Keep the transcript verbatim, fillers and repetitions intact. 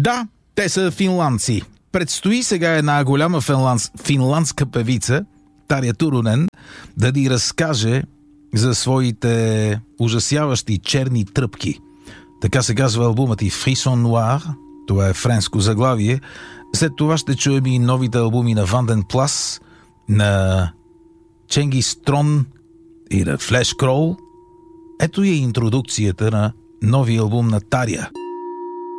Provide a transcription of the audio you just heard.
Да, те са финландци. Предстои сега една голяма финландс... финландска певица, Таря Турунен, да ни разкаже за своите ужасяващи черни тръпки. Така се казва албумът и Frisson Noir. Това е френско заглавие. След това ще чуем и новите албуми на Ванден Плас, на Ченгис Трон и на Флеш Кроул. Ето е интродукцията на новия албум на Таря.